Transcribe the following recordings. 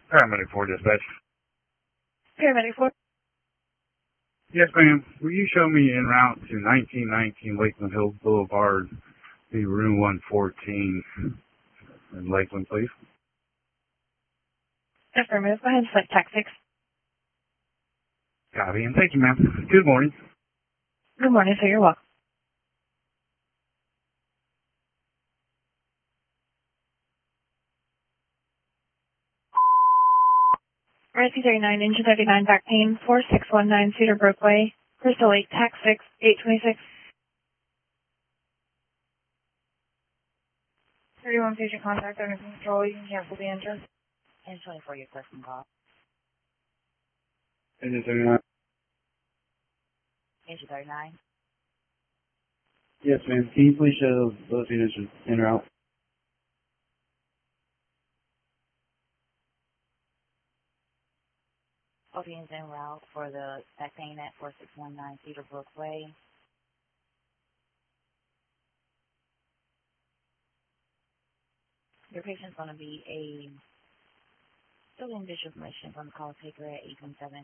Paramedic 4 dispatch. Paramedic 4. Yes, ma'am. Will you show me en route to 1919 Lakeland Hills Boulevard, the room 114 in Lakeland, please? Affirmative. Go ahead and select TAC 6. Copy, and thank you, ma'am. Good morning. Good morning, sir. You're welcome. RC39, engine 39, back pain, 4619 Cedar Brook Way, Crystal Lake, TAC 6, 826. 31 patient contact under control. You can cancel the engine. And 24, your question call. Engine 39. Engine 39. Yes, ma'am. Can you please show those units en route? OPN's en route for the back pain at 4619 Cedar Brook Way. Your patient's going to be a still in visual information from the call taker at 817.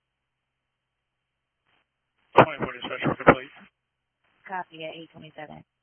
Dispatch, complete. Copy at 827.